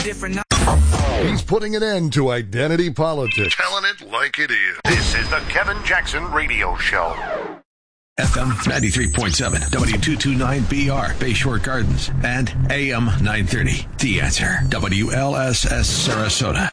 different. He's putting an end to identity politics. Telling it like it is. This is the Kevin Jackson Radio Show. FM 93.7, W229BR, Bayshore Gardens, and AM 930. The Answer, WLSS Sarasota.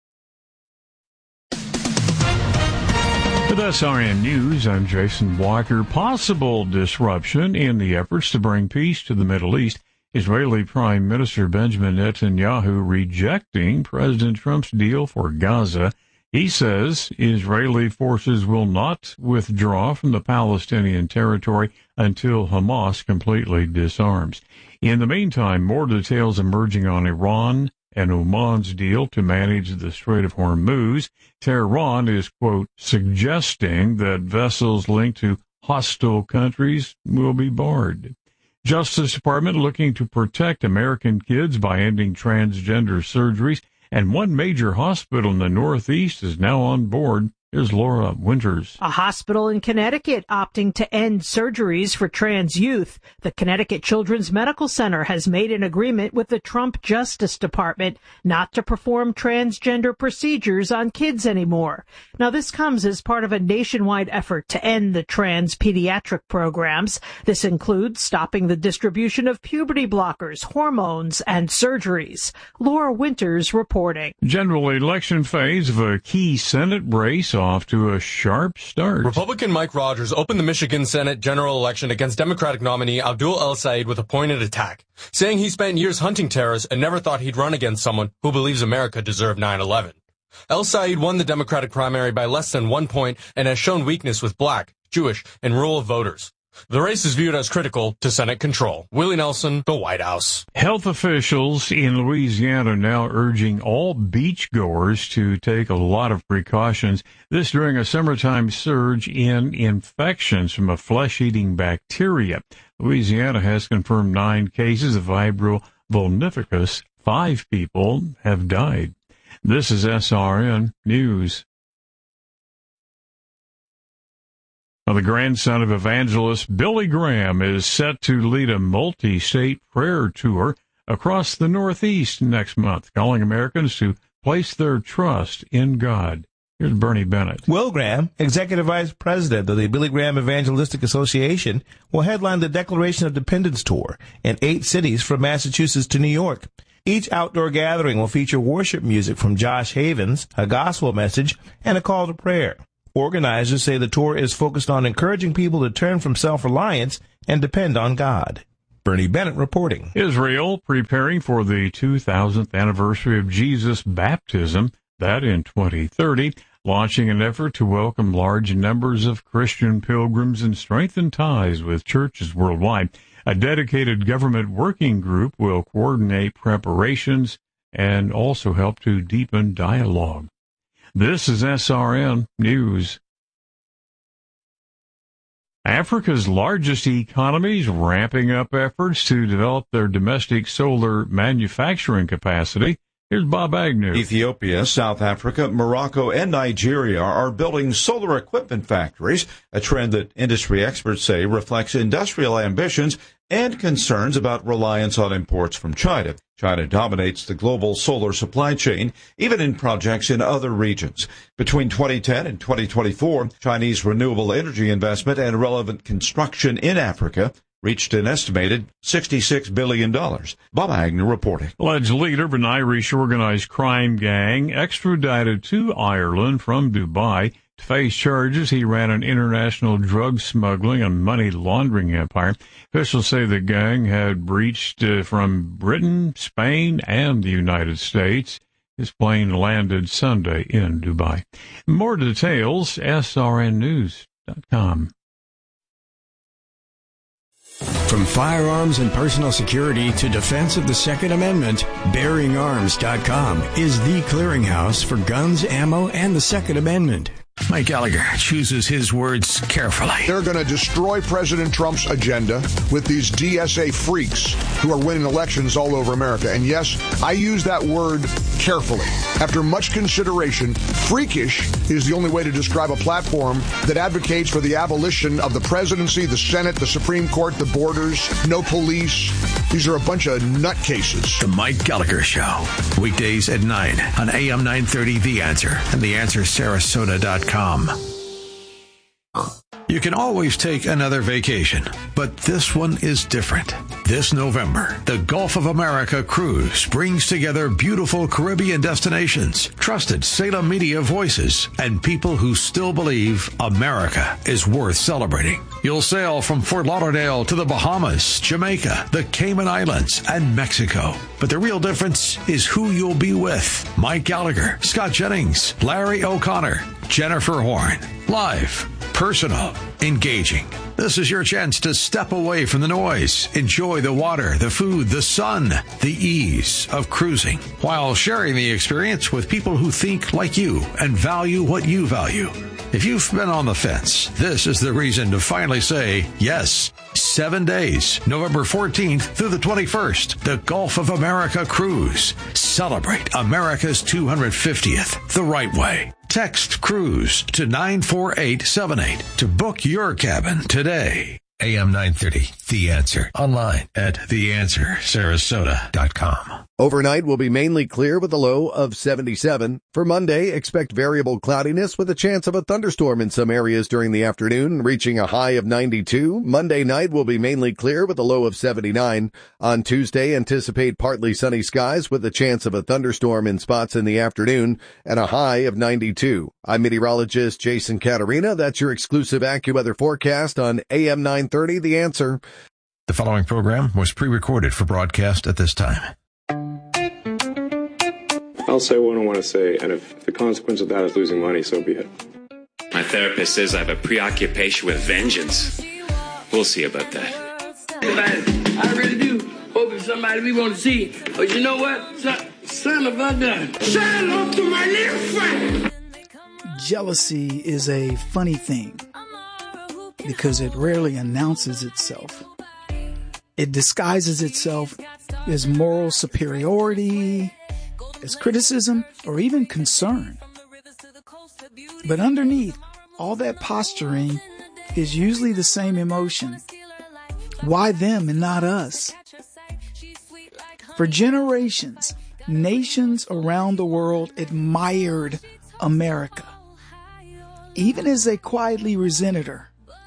With SRN News, I'm Jason Walker. Possible disruption in the efforts to bring peace to the Middle East. Israeli Prime Minister Benjamin Netanyahu rejecting President Trump's deal for Gaza. He says Israeli forces will not withdraw from the Palestinian territory until Hamas completely disarms. In the meantime, more details emerging on Iran and Oman's deal to manage the Strait of Hormuz. Tehran is, quote, suggesting that vessels linked to hostile countries will be barred. Justice Department looking to protect American kids by ending transgender surgeries, and one major hospital in the Northeast is now on board. Here's Laura Winters. A hospital in Connecticut opting to end surgeries for trans youth. The Connecticut Children's Medical Center has made an agreement with the Trump Justice Department not to perform transgender procedures on kids anymore. Now, this comes as part of a nationwide effort to end the trans pediatric programs. This includes stopping the distribution of puberty blockers, hormones, and surgeries. Laura Winters reporting. General election phase of a key Senate race off to a sharp start. Republican Mike Rogers opened the Michigan Senate general election against Democratic nominee Abdul El-Sayed with a pointed attack, saying he spent years hunting terrorists and never thought he'd run against someone who believes America deserved 9/11. El-Sayed won the Democratic primary by less than 1 point and has shown weakness with black, Jewish, and rural voters. The race is viewed as critical to Senate control. Willie Nelson, the White House. Health officials in Louisiana now urging all beachgoers to take a lot of precautions. This during a summertime surge in infections from a flesh-eating bacteria. Louisiana has confirmed 9 cases of Vibrio vulnificus. 5 people have died. This is SRN News. The grandson of evangelist Billy Graham is set to lead a multi-state prayer tour across the Northeast next month, calling Americans to place their trust in God. Here's Bernie Bennett. Will Graham, Executive Vice President of the Billy Graham Evangelistic Association, will headline the Declaration of Dependence Tour in 8 cities from Massachusetts to New York. Each outdoor gathering will feature worship music from Josh Havens, a gospel message, and a call to prayer. Organizers say the tour is focused on encouraging people to turn from self-reliance and depend on God. Bernie Bennett reporting. Israel preparing for the 2000th anniversary of Jesus' baptism, that in 2030, launching an effort to welcome large numbers of Christian pilgrims and strengthen ties with churches worldwide. A dedicated government working group will coordinate preparations and also help to deepen dialogue. This is SRN News. Africa's largest economies ramping up efforts to develop their domestic solar manufacturing capacity. Here's Bob Agnew. Ethiopia, South Africa, Morocco, and Nigeria are building solar equipment factories, a trend that industry experts say reflects industrial ambitions and concerns about reliance on imports from China. China dominates the global solar supply chain, even in projects in other regions. Between 2010 and 2024, Chinese renewable energy investment and relevant construction in Africa reached an estimated $66 billion. Bob Agnew reporting. Alleged leader of an Irish organized crime gang extradited to Ireland from Dubai to face charges. He ran an international drug smuggling and money laundering empire. Officials say the gang had breached from Britain, Spain, and the United States. His plane landed Sunday in Dubai. More details, srnnews.com. From firearms and personal security to defense of the Second Amendment, BearingArms.com is the clearinghouse for guns, ammo, and the Second Amendment. Mike Gallagher chooses his words carefully. They're going to destroy President Trump's agenda with these DSA freaks who are winning elections all over America. And yes, I use that word carefully. After much consideration, freakish is the only way to describe a platform that advocates for the abolition of the presidency, the Senate, the Supreme Court, the borders, no police. These are a bunch of nutcases. The Mike Gallagher Show. Weekdays at 9 on AM 930 The Answer and TheAnswerSarasota.com. You can always take another vacation, but this one is different. This November, the Gulf of America Cruise brings together beautiful Caribbean destinations, trusted Salem media voices, and people who still believe America is worth celebrating. You'll sail from Fort Lauderdale to the Bahamas, Jamaica, the Cayman Islands, and Mexico. But the real difference is who you'll be with. Mike Gallagher, Scott Jennings, Larry O'Connor, Jennifer Horn. Live, personal, engaging. This is your chance to step away from the noise, enjoy the water, the food, the sun, the ease of cruising, while sharing the experience with people who think like you and value what you value. If you've been on the fence, this is the reason to finally say yes. 7 days, November 14th through the 21st, the Gulf of America Cruise. Celebrate America's 250th the right way. Text CRUISE to 94878 to book your cabin today. AM 930, The Answer. Online at TheAnswerSarasota.com. Overnight will be mainly clear with a low of 77. For Monday, expect variable cloudiness with a chance of a thunderstorm in some areas during the afternoon, reaching a high of 92. Monday night will be mainly clear with a low of 79. On Tuesday, anticipate partly sunny skies with a chance of a thunderstorm in spots in the afternoon and a high of 92. I'm meteorologist Jason Caterina. That's your exclusive AccuWeather forecast on AM 930, The Answer. The following program was pre-recorded for broadcast at this time. I'll say what I want to say, and if the consequence of that is losing money, so be it. My therapist says I have a preoccupation with vengeance. We'll see about that. I really do hope it's somebody we want to see. But you know what? Son of a gun. Say hello to my little friend. Jealousy is a funny thing because it rarely announces itself. It disguises itself as moral superiority, as criticism, or even concern. But underneath all that posturing is usually the same emotion. Why them and not us? For generations, nations around the world admired America, even as they quietly resented her.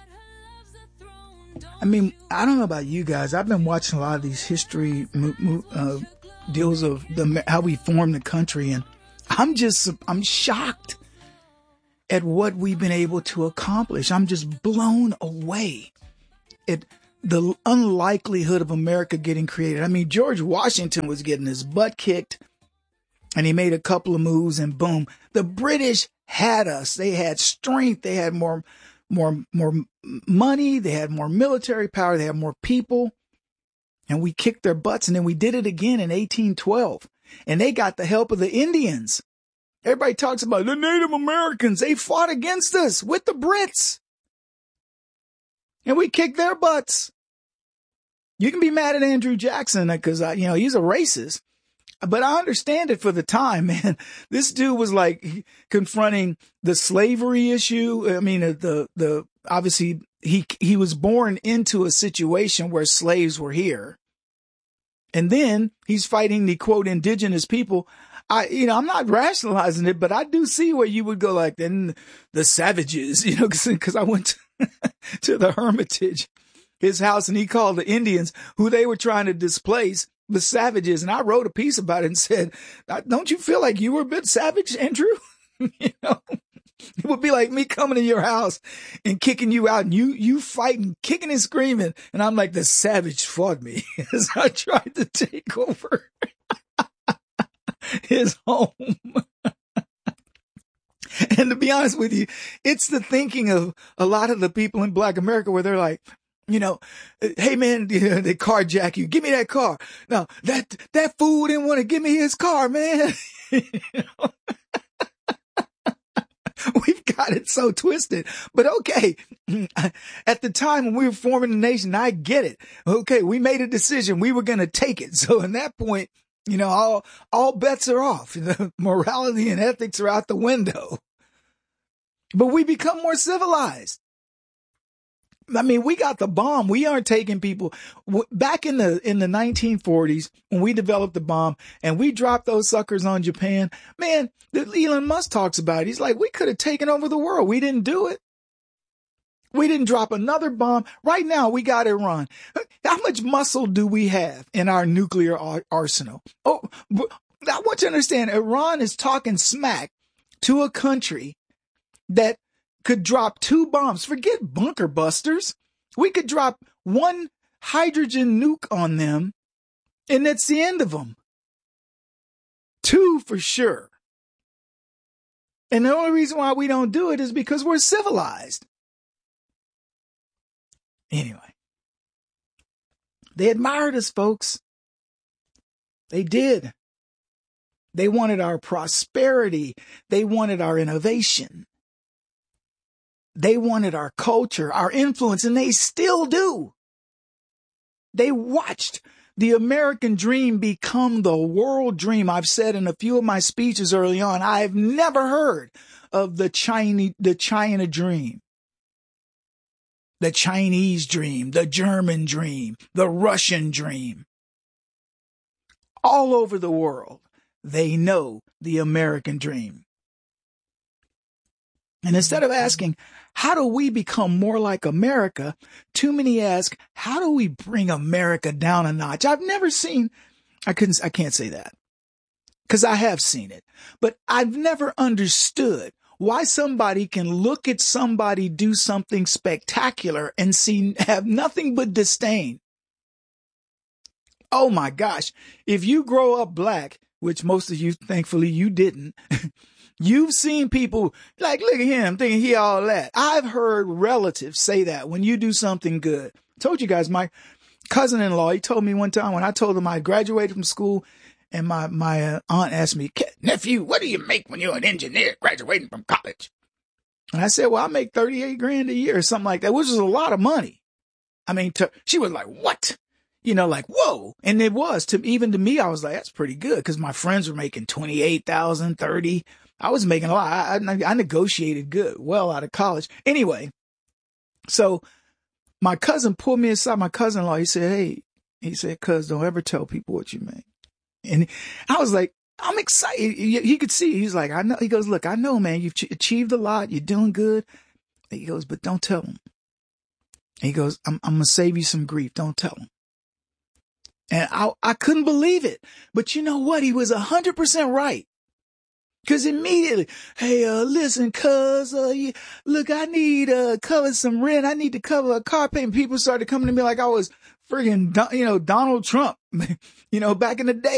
I mean, I don't know about you guys. I've been watching a lot of these history deals of how we formed the country, and I'm shocked at what we've been able to accomplish. I'm just blown away at the unlikelihood of America getting created. I mean, George Washington was getting his butt kicked, and he made a couple of moves, and boom, the British had us. They had strength. They had more money. They had more military power. They had more people. And we kicked their butts. And then we did it again in 1812. And they got the help of the Indians. Everybody talks about the Native Americans. They fought against us with the Brits. And we kicked their butts. You can be mad at Andrew Jackson because, he's a racist. But I understand it for the time, man. This dude was like confronting the slavery issue. I mean, obviously he was born into a situation where slaves were here. And then he's fighting the quote indigenous people. I'm not rationalizing it, but I do see where you would go like, then the savages, because I went to the Hermitage, his house, and he called the Indians who they were trying to displace the savages. And I wrote a piece about it and said, don't you feel like you were a bit savage, Andrew? It would be like me coming to your house and kicking you out and you fighting, kicking and screaming. And I'm like, the savage fought me as I tried to take over his home. And to be honest with you, it's the thinking of a lot of the people in Black America where they're like, hey man, they carjack you. Give me that car. No, that fool didn't want to give me his car, man. We've got it so twisted. But okay, at the time when we were forming the nation, I get it. Okay, we made a decision. We were going to take it. So in that point, You know, all bets are off. Morality and ethics are out the window. But we become more civilized. I mean, we got the bomb. We aren't taking people back in the 1940s when we developed the bomb and we dropped those suckers on Japan. Man, Elon Musk talks about it. He's like, we could have taken over the world. We didn't do it. We didn't drop another bomb. Right now, we got Iran. How much muscle do we have in our nuclear arsenal? Oh, I want you to understand, Iran is talking smack to a country that could drop 2 bombs. Forget bunker busters. We could drop 1 hydrogen nuke on them, and that's the end of them. 2 for sure. And the only reason why we don't do it is because we're civilized. Anyway, they admired us, folks. They did. They wanted our prosperity. They wanted our innovation. They wanted our culture, our influence, and they still do. They watched the American dream become the world dream. I've said in a few of my speeches early on, I've never heard of the China dream, the Chinese dream, the German dream, the Russian dream. All over the world, they know the American dream. And instead of asking, how do we become more like America? Too many ask, how do we bring America down a notch? I've never seen, I can't say that because I have seen it, but I've never understood why somebody can look at somebody do something spectacular and have nothing but disdain. Oh my gosh. If you grow up black, which most of you, thankfully you didn't, you've seen people like, look at him thinking he all that. I've heard relatives say that when you do something good. I told you guys, my cousin-in-law, he told me one time when I told him I graduated from school and my aunt asked me, nephew, what do you make when you're an engineer graduating from college? And I said, well, I make $38,000 a year or something like that, which is a lot of money. I mean, she was like, what? You know, like, whoa. And it was even to me, I was like, that's pretty good because my friends were making 28,000, 30. I was making a lot. I negotiated good, well out of college. Anyway, so my cousin pulled me aside, my cousin-in-law. He said, cuz don't ever tell people what you make. And I was like, I'm excited. He could see. He's like, I know. He goes, look, I know, man, you've achieved a lot. You're doing good. He goes, but don't tell him. He goes, I'm going to save you some grief. Don't tell him. And I couldn't believe it. But you know what? He was 100% right. Because immediately, hey, listen, cuz, look, I need cover some rent. I need to cover a car payment. People started coming to me like I was friggin', Donald Trump, back in the day.